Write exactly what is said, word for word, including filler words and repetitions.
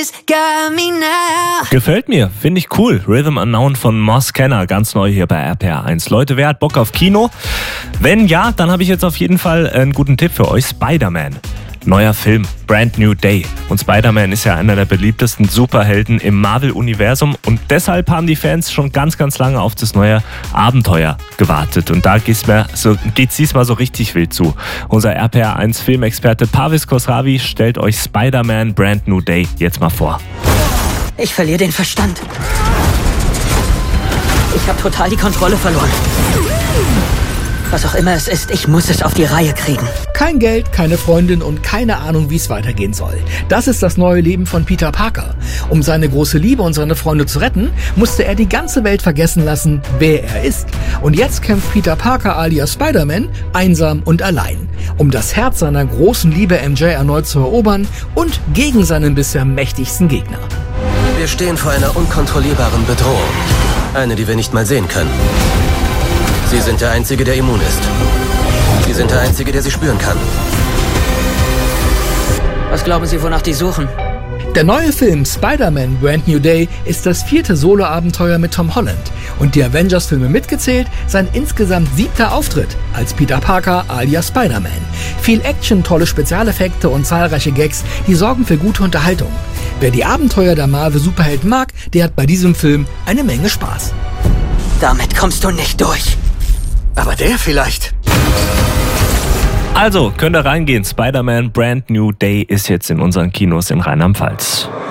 Gefällt mir, finde ich cool. Rhythm Unknown von Moss Kenner, ganz neu hier bei R P R eins. Leute, wer hat Bock auf Kino? Wenn ja, dann habe ich jetzt auf jeden Fall einen guten Tipp für euch. Spider-Man. Neuer Film, Brand New Day. Und Spider-Man ist ja einer der beliebtesten Superhelden im Marvel-Universum und deshalb haben die Fans schon ganz, ganz lange auf das neue Abenteuer gewartet. Und da geht's mir so, geht's diesmal so richtig wild zu. Unser R P R eins Filmexperte Parviz Khosravi stellt euch Spider-Man Brand New Day jetzt mal vor. Ich verliere den Verstand. Ich habe total die Kontrolle verloren. Was auch immer es ist, ich muss es auf die Reihe kriegen. Kein Geld, keine Freundin und keine Ahnung, wie es weitergehen soll. Das ist das neue Leben von Peter Parker. Um seine große Liebe und seine Freunde zu retten, musste er die ganze Welt vergessen lassen, wer er ist. Und jetzt kämpft Peter Parker alias Spider-Man einsam und allein, um das Herz seiner großen Liebe M J erneut zu erobern und gegen seinen bisher mächtigsten Gegner. Wir stehen vor einer unkontrollierbaren Bedrohung. Eine, die wir nicht mal sehen können. Sie sind der Einzige, der immun ist. Sie sind der Einzige, der sie spüren kann. Was glauben Sie, wonach die suchen? Der neue Film Spider-Man Brand New Day ist das vierte Solo-Abenteuer mit Tom Holland und die Avengers-Filme mitgezählt sein insgesamt siebter Auftritt als Peter Parker alias Spider-Man. Viel Action, tolle Spezialeffekte und zahlreiche Gags, die sorgen für gute Unterhaltung. Wer die Abenteuer der Marvel-Superhelden mag, der hat bei diesem Film eine Menge Spaß. Damit kommst du nicht durch. Aber der vielleicht. Also, könnt ihr reingehen. Spider-Man Brand New Day ist jetzt in unseren Kinos in Rheinland-Pfalz.